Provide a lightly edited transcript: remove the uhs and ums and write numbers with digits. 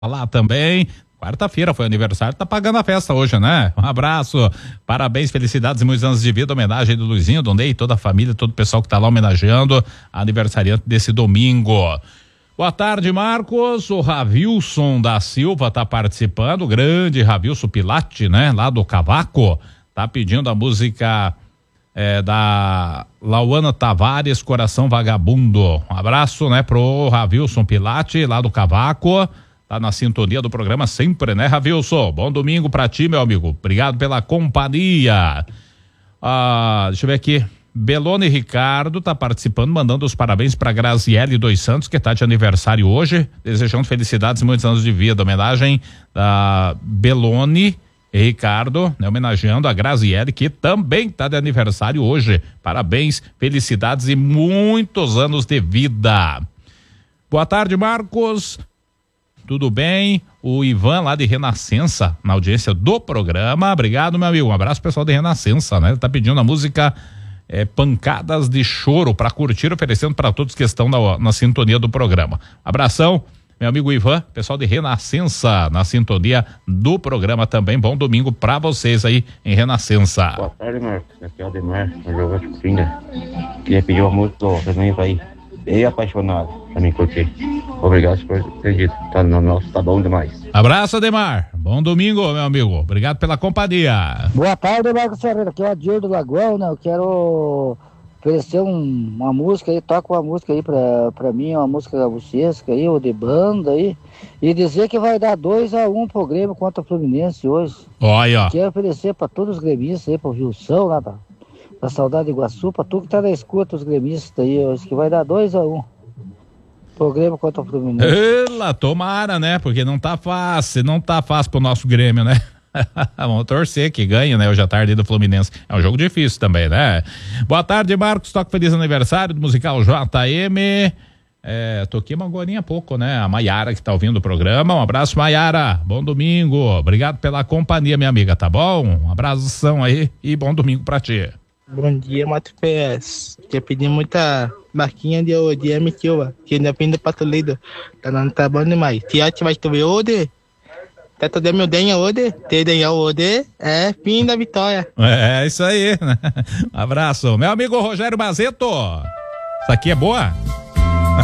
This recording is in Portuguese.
lá também. Quarta-feira foi aniversário, tá pagando a festa hoje, né? Um abraço, parabéns, felicidades e muitos anos de vida, homenagem do Luizinho, do Ney, toda a família, todo o pessoal que tá lá homenageando a aniversariante desse domingo. Boa tarde, Marcos. O Ravilson da Silva tá participando, o grande Ravilson Pilate, né? Lá do Cavaco, tá pedindo a música da Lauana Tavares, Coração Vagabundo. Um abraço, né, pro Ravilson Pilate, lá do Cavaco. Tá na sintonia do programa sempre, né, Ravilson? Bom domingo pra ti, meu amigo. Obrigado pela companhia. Deixa eu ver aqui. Belone Ricardo tá participando, mandando os parabéns pra Graziele dos Santos, que tá de aniversário hoje. Desejando felicidades e muitos anos de vida. Homenagem da Belone Ricardo, né, homenageando a Graziele, que também tá de aniversário hoje. Parabéns, felicidades e muitos anos de vida. Boa tarde, Marcos. Tudo bem? O Ivan lá de Renascença, na audiência do programa. Obrigado, meu amigo. Um abraço pessoal de Renascença, né? Ele tá pedindo a música Pancadas de Choro para curtir, oferecendo para todos que estão na sintonia do programa. Abração, meu amigo Ivan, pessoal de Renascença, na sintonia do programa também. Bom domingo para vocês aí em Renascença. Boa tarde, Marcos. Aqui é o Ademar, no Jogo de Pinga. Queria pedir uma música do Fernando aí. Bem apaixonado pra mim curtir. Obrigado por ter dito. Tá bom demais. Abraço, Ademar. Bom domingo, meu amigo. Obrigado pela companhia. Boa tarde, Marcos Ferreira. Aqui é o Adir do Lagoão, né? Eu quero oferecer uma música aí, toca uma música aí pra mim, uma música gabuchesca aí, ou de banda aí. E dizer que vai dar 2-1 pro Grêmio contra o Fluminense hoje. Olha. Quero oferecer pra todos os gremistas aí, pro Wilson lá da Saudade de Iguaçu, pra tu que tá na escuta, os gremistas aí, eu acho que vai dar 2-1. Programa contra o Fluminense. Ela, tomara, né? Porque não tá fácil pro nosso Grêmio, né? Vamos torcer que ganhe, né? Hoje à tarde do Fluminense. É um jogo difícil também, né? Boa tarde, Marcos. Toque feliz aniversário do musical JM. Toquei agora há pouco, né? A Maiara que tá ouvindo o programa. Um abraço, Maiara. Bom domingo. Obrigado pela companhia, minha amiga, tá bom? Um abração aí e bom domingo pra ti. Bom dia, Mato PS. Quer pedir muita marquinha de MQ, que ainda vindo pra Toledo. Tá bom demais. Tiate vai ver hoje. Tá todo meu denha hoje. Te denha hoje. Fim da vitória. É isso aí, né? Um abraço. Meu amigo Rogério Mazeto. Isso aqui é boa?